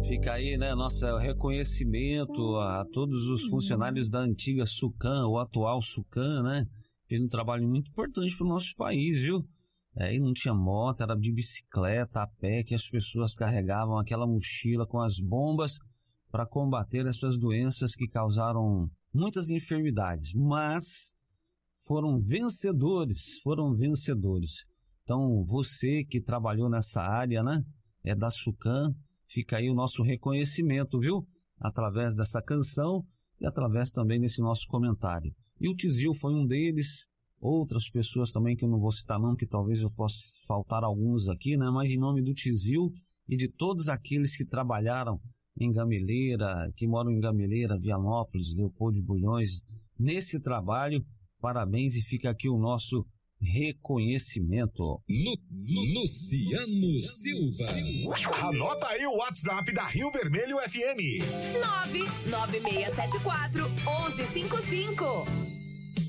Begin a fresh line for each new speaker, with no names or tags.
Fica aí, né, nosso reconhecimento a todos os funcionários da antiga Sucam, o atual Sucam, né? Fez um trabalho muito importante para o nosso país, viu? E não tinha moto, era de bicicleta, a pé, que as pessoas carregavam aquela mochila com as bombas para combater essas doenças que causaram muitas enfermidades, mas foram vencedores. Então, você que trabalhou nessa área, né, da Sucam, fica aí o nosso reconhecimento, viu? Através dessa canção e através também desse nosso comentário. E o Tizil foi um deles, outras pessoas também que eu não vou citar não, que talvez eu possa faltar alguns aqui, né? Mas em nome do Tizil e de todos aqueles que trabalharam em Gameleira, que moram em Gameleira, Vianópolis, Leopoldo de Bulhões, nesse trabalho, parabéns, e fica aqui o nosso reconhecimento.
Luciano Silva. Anota aí o WhatsApp da Rio Vermelho FM:
99674-1155.